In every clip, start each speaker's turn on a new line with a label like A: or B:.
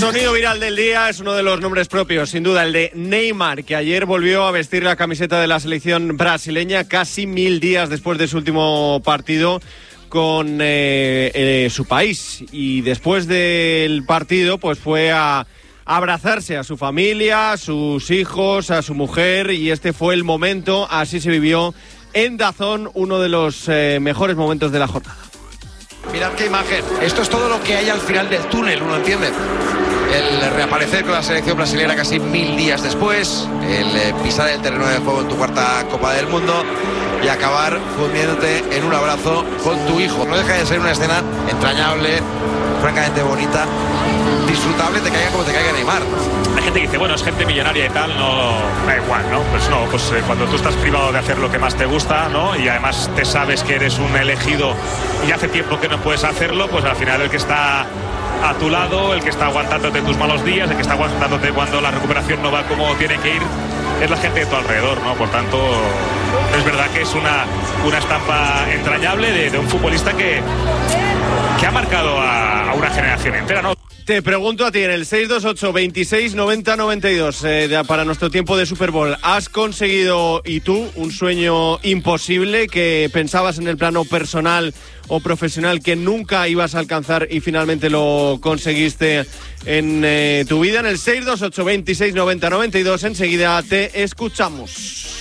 A: Sonido viral del día es uno de los nombres propios, sin duda, el de Neymar, que ayer volvió a vestir la camiseta de la selección brasileña casi 1000 días después de su último partido con su país. Y después del partido, pues fue a abrazarse a su familia, a sus hijos, a su mujer, y este fue el momento, así se vivió en DAZN, uno de los mejores momentos de la jornada.
B: Mirad qué imagen. Esto es todo lo que hay al final del túnel, uno entiende. El reaparecer con la selección brasileña casi 1000 días después, el pisar el terreno de juego en tu cuarta Copa del Mundo y acabar fundiéndote en un abrazo con tu hijo. No deja de ser una escena entrañable, francamente bonita, disfrutable, te caiga como te caiga Neymar.
C: Hay gente que dice, bueno, es gente millonaria y tal, no, da igual, ¿no? Pues no, pues cuando tú estás privado de hacer lo que más te gusta, ¿no? Y además te sabes que eres un elegido y hace tiempo que no puedes hacerlo, pues al final el que está a tu lado, el que está aguantándote tus malos días, el que está aguantándote cuando la recuperación no va como tiene que ir, es la gente de tu alrededor, ¿no? Por tanto, es verdad que es una estampa entrañable de un futbolista que ha marcado a una generación entera, ¿no?
A: Te pregunto a ti, en el 628 26 90 92, para nuestro tiempo de Super Bowl, ¿has conseguido, y tú, un sueño imposible que pensabas en el plano personal o profesional que nunca ibas a alcanzar y finalmente lo conseguiste en tu vida? En el 628 26 90 92, enseguida te escuchamos.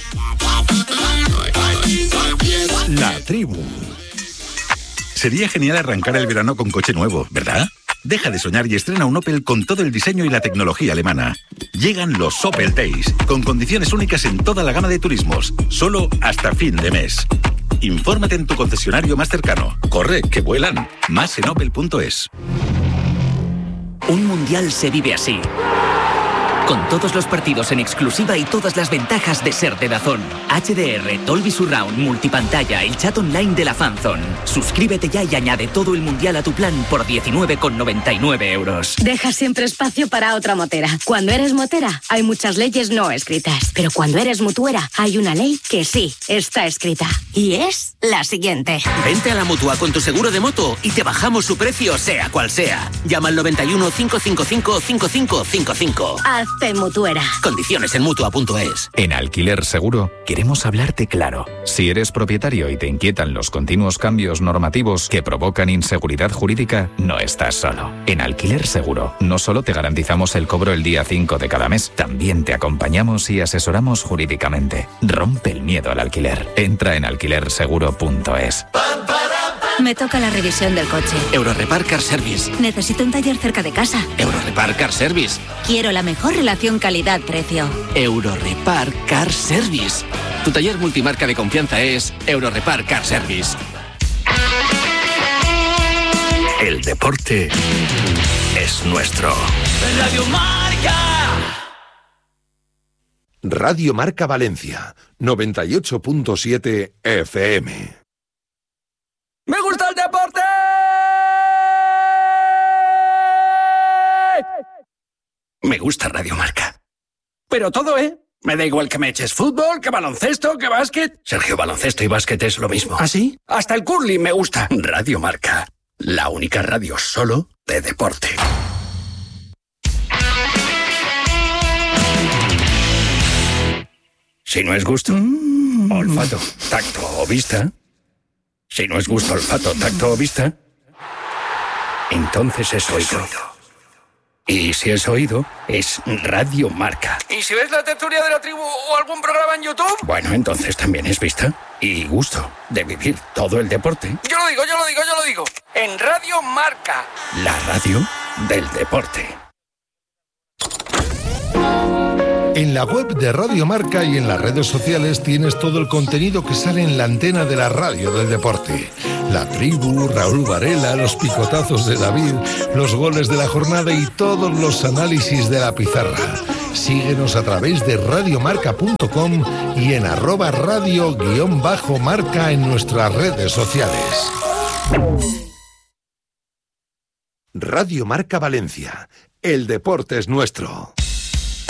D: La tribu. Sería genial arrancar el verano con coche nuevo, ¿verdad? Deja de soñar y estrena un Opel con todo el diseño y la tecnología alemana. Llegan los Opel Days, con condiciones únicas en toda la gama de turismos, solo hasta fin de mes. Infórmate en tu concesionario más cercano. Corre, que vuelan. Más en opel.es.
E: Un mundial se vive así. Con todos los partidos en exclusiva y todas las ventajas de ser de DAZN. HDR, Dolby Surround, multipantalla, el chat online de la fanzone. Suscríbete ya y añade todo el mundial a tu plan por 19,99 euros.
F: Deja siempre espacio para otra motera. Cuando eres motera, hay muchas leyes no escritas. Pero cuando eres mutuera, hay una ley que sí está escrita. Y es la siguiente.
E: Vente a la Mutua con tu seguro de moto y te bajamos su precio, sea cual sea. Llama al 91 555 5555.
F: Hazte mutuera.
E: Condiciones en Mutua.es.
G: En Alquiler Seguro queremos hablarte claro. Si eres propietario y te inquietan los continuos cambios normativos que provocan inseguridad jurídica, no estás solo. En Alquiler Seguro no solo te garantizamos el cobro el día 5 de cada mes, también te acompañamos y asesoramos jurídicamente. Rompe el miedo al alquiler. Entra en alquilerseguro.es.
F: Me toca la revisión del coche.
E: Eurorepar Car Service.
F: Necesito un taller cerca de casa.
E: Eurorepar Car Service.
F: Quiero la mejor relación calidad-precio.
E: Eurorepar Car Service. Tu taller multimarca de confianza es Eurorepar Car Service.
D: El deporte es nuestro.
E: Radio Marca.
H: Radio Marca Valencia, 98.7 FM.
E: ¡Me gusta el deporte!
D: Me gusta Radio Marca.
E: Pero todo, ¿eh? Me da igual que me eches fútbol, que baloncesto, que básquet.
D: Sergio, baloncesto y básquet es lo mismo.
E: ¿Ah, sí? Hasta el curling me gusta.
D: Radio Marca, la única radio solo de deporte. Si no es gusto, olfato, tacto o vista. Si no es gusto, olfato, tacto o vista, entonces es oído. Y si es oído, es Radio Marca.
E: ¿Y si ves la tertulia de la tribu o algún programa en YouTube?
D: Bueno, entonces también es vista y gusto de vivir todo el deporte.
E: Yo lo digo. En Radio Marca.
D: La radio del deporte.
I: En la web de Radio Marca y en las redes sociales tienes todo el contenido que sale en la antena de la radio del deporte. La tribu, Raúl Varela, los picotazos de David, los goles de la jornada y todos los análisis de la pizarra. Síguenos a través de radiomarca.com y en @radio_marca en nuestras redes sociales.
H: Radio Marca Valencia. El deporte es nuestro.